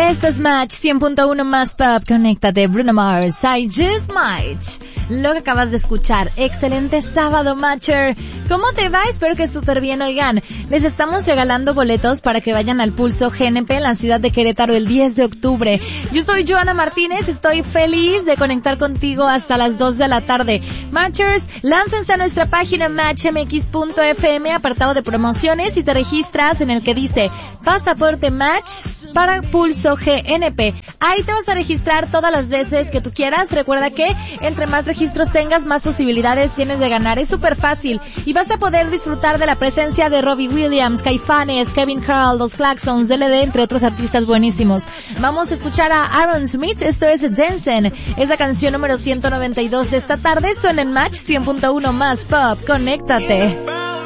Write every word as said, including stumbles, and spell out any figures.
Esto es Match cien punto uno más Pop. Conéctate, Bruno Mars, I Just Might. Lo que acabas de escuchar. Excelente sábado, Matcher. ¿Cómo te va? Espero que súper bien. Oigan, les estamos regalando boletos para que vayan al Pulso G N P en la ciudad de Querétaro el diez de octubre. Yo soy Joana Martínez. Estoy feliz de conectar contigo hasta las dos de la tarde. Matchers, láncense a nuestra página match m x punto f m, apartado de promociones, y te registras en el que dice Pasaporte Match para Pulso G N P. Ahí te vas a registrar todas las veces que tú quieras. Recuerda que entre más registros tengas, más posibilidades tienes de ganar. Es súper fácil y vas a poder disfrutar de la presencia de Robbie Williams, Caifanes, Kevin Carl, Los Claxons, D L D, entre otros artistas buenísimos. Vamos a escuchar a Aaron Smith. Esto es Dancing. Es la canción número ciento noventa y dos de esta tarde. Son en Match cien punto uno más Pop. Conéctate.